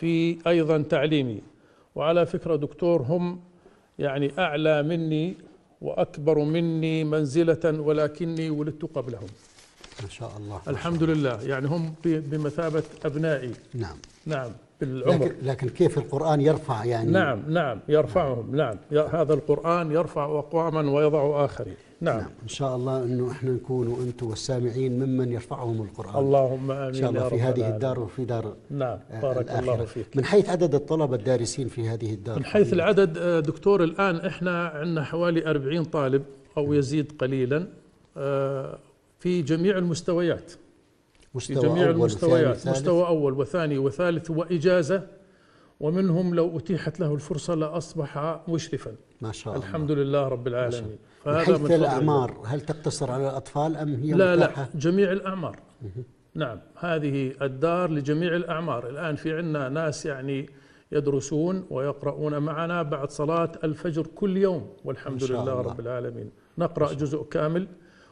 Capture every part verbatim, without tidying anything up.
وفي أيضا تعليمي. وعلى فكرة دكتور هم يعني أعلى مني وأكبر مني منزلة، ولكني ولدت قبلهم ما شاء الله. ما الحمد شاء الله. لله. يعني هم بمثابة أبنائي. نعم نعم بالعمر. لكن, لكن كيف القرآن يرفع يعني؟ نعم نعم يرفعهم. نعم, نعم. هذا القرآن يرفع أقواما ويضع آخرين. نعم. نعم إن شاء الله أنه إحنا نكون وأنتم والسامعين ممن يرفعهم القرآن اللهم آمين إن شاء الله في هذه الدار وفي دار نعم بارك الله فيك. من حيث عدد الطلبة الدارسين في هذه الدار؟ من حيث العدد دكتور الآن إحنا عندنا حوالي أربعين طالب أو يزيد قليلا في جميع المستويات. مستوى في جميع أول المستويات، مستوى أول وثاني وثالث وإجازة، ومنهم لو أتيحت له الفرصة لأصبح مشرفا. ما شاء الله. الحمد لله رب العالمين. من حيث الأعمار هل تقتصر على الأطفال أم هي لا متاحة؟ لا جميع الأعمار. نعم هذه الدار لجميع الأعمار. الآن في عندنا ناس يعني يدرسون ويقرؤون معنا بعد صلاة الفجر كل يوم والحمد لله الله. رب العالمين. نقرأ جزء كامل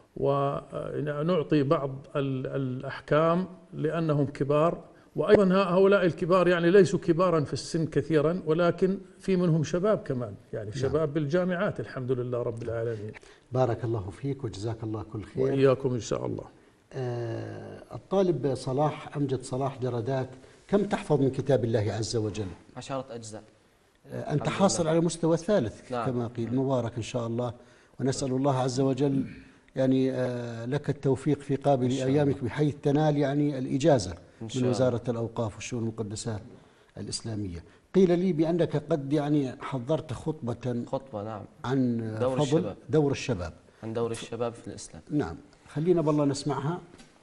ونعطي بعض الأحكام لأنهم كبار، وأيضا هؤلاء الكبار يعني ليسوا كبارا في السن كثيرا، ولكن في منهم شباب كمان يعني نعم. شباب بالجامعات الحمد لله رب العالمين. بارك الله فيك وجزاك الله كل خير. وإياكم إن شاء الله. آه الطالب صلاح أمجد صلاح جردات، كم تحفظ من كتاب الله عز وجل؟ عشرة أجزاء. آه أنت حاصل على مستوى الثالث نعم. كما قيل. مبارك إن شاء الله، ونسأل الله عز وجل يعني آه لك التوفيق في قابل أيامك بحيث تنال يعني الإجازة من وزارة الأوقاف والشؤون المقدسات الإسلامية. قيل لي بأنك قد يعني حضرت خطبة خطبة نعم عن دور فضل الشباب. دور الشباب عن دور الشباب في الإسلام. نعم خلينا بالله نسمعها.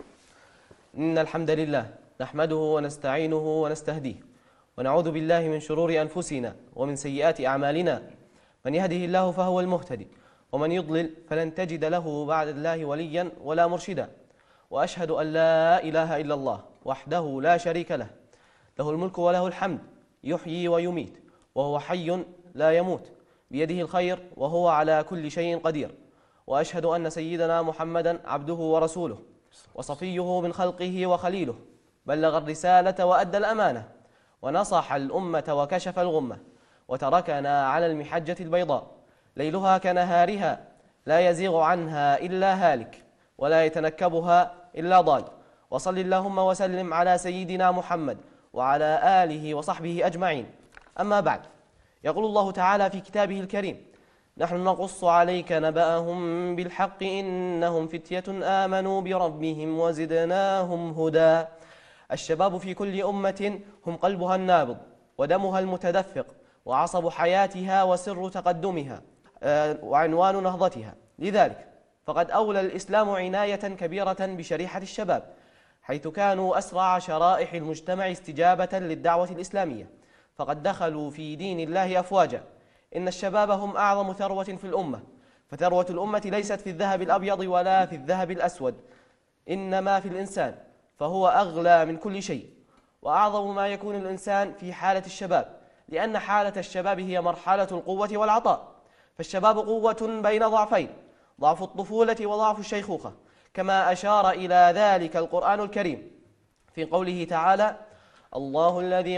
إن الحمد لله نحمده ونستعينه ونستهديه ونعوذ بالله من شرور أنفسنا ومن سيئات أعمالنا، من يهده الله فهو المهتدي ومن يضلل فلن تجد له بعد الله وليا ولا مرشدا. وأشهد أن لا إله إلا الله وحده لا شريك له، له الملك وله الحمد، يحيي ويميت وهو حي لا يموت، بيده الخير وهو على كل شيء قدير. وأشهد أن سيدنا محمدا عبده ورسوله وصفيه من خلقه وخليله، بلغ الرسالة وأدى الأمانة ونصح الأمة وكشف الغمة، وتركنا على المحجة البيضاء ليلها كنهارها لا يزيغ عنها إلا هالك ولا يتنكبها إلا ضال. وصل اللهم وسلم على سيدنا محمد وعلى آله وصحبه أجمعين. أما بعد، يقول الله تعالى في كتابه الكريم: نحن نقص عليك نبأهم بالحق إنهم فتية آمنوا بربهم وزدناهم هدى. الشباب في كل أمة هم قلبها النابض ودمها المتدفق وعصب حياتها وسر تقدمها وعنوان نهضتها. لذلك فقد أولى الإسلام عناية كبيرة بشريحة الشباب، حيث كانوا أسرع شرائح المجتمع استجابة للدعوة الإسلامية، فقد دخلوا في دين الله أفواجا. إن الشباب هم أعظم ثروة في الأمة، فثروة الأمة ليست في الذهب الأبيض ولا في الذهب الأسود، إنما في الإنسان، فهو أغلى من كل شيء. وأعظم ما يكون الإنسان في حالة الشباب، لأن حالة الشباب هي مرحلة القوة والعطاء، فالشباب قوة بين ضعفين، ضعف الطفولة وضعف الشيخوخة، كما أشار إلى ذلك القرآن الكريم في قوله تعالى: الله الذي